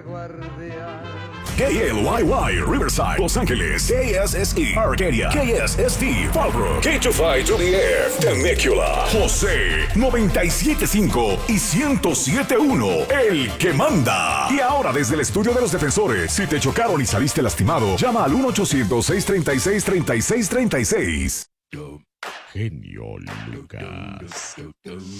KLYY, Riverside, Los Ángeles, KSSE, Arcadia, KSST, Fallbrook, K25 to the F, Temecula, José, 97.5 y 107.1, el que manda. Y ahora desde el estudio de los defensores, si te chocaron y saliste lastimado, llama al 1-800-636-3636. Genio Lucas.